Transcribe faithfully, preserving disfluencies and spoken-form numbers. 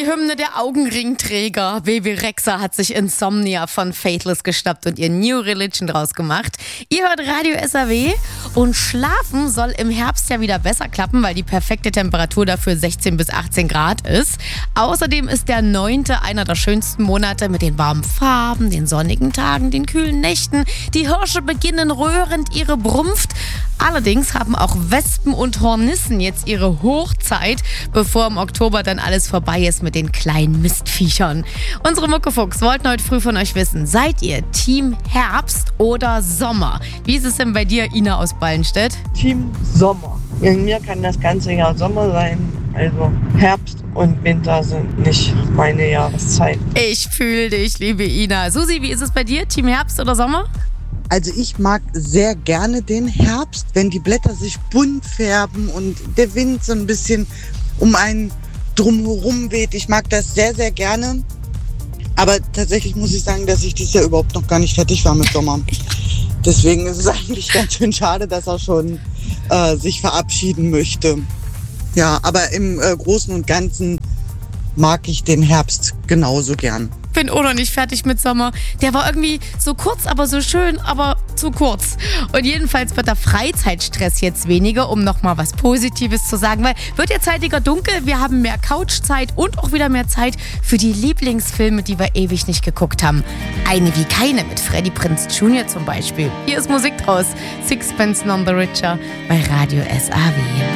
Hymne der Augenringträger. Baby Rexha hat sich Insomnia von Faithless geschnappt und ihr New Religion draus gemacht. Ihr hört Radio S A W und Schlafen soll im Herbst ja wieder besser klappen, weil die perfekte Temperatur dafür sechzehn bis achtzehn Grad ist. Außerdem ist der neunte einer der schönsten Monate mit den warmen Farben, den sonnigen Tagen, den kühlen Nächten. Die Hirsche beginnen röhrend ihre Brunft. Allerdings haben auch Wespen und Hornissen jetzt ihre Hochzeit, bevor im Oktober dann alles vorbei ist mit den kleinen Mistviechern. Unsere Muckefuchs wollten heute früh von euch wissen, seid ihr Team Herbst oder Sommer? Wie ist es denn bei dir, Ina aus Ballenstedt? Team Sommer. In mir kann das ganze Jahr Sommer sein, also Herbst und Winter sind nicht meine Jahreszeit. Ich fühle dich, liebe Ina. Susi, wie ist es bei dir, Team Herbst oder Sommer? Also ich mag sehr gerne den Herbst, wenn die Blätter sich bunt färben und der Wind so ein bisschen um einen drumherum weht. Ich mag das sehr, sehr gerne. Aber tatsächlich muss ich sagen, dass ich dieses Jahr überhaupt noch gar nicht fertig war mit Sommer. Deswegen ist es eigentlich ganz schön schade, dass er schon äh, sich verabschieden möchte. Ja, aber im äh, Großen und Ganzen mag ich den Herbst genauso gern. Bin auch noch nicht fertig mit Sommer. Der war irgendwie so kurz, aber so schön, aber zu kurz. Und jedenfalls wird der Freizeitstress jetzt weniger, um nochmal was Positives zu sagen, weil wird jetzt zeitiger dunkel, wir haben mehr Couchzeit und auch wieder mehr Zeit für die Lieblingsfilme, die wir ewig nicht geguckt haben. Eine wie keine mit Freddie Prinze Junior zum Beispiel. Hier ist Musik draus. Sixpence None the Richer bei Radio S A W.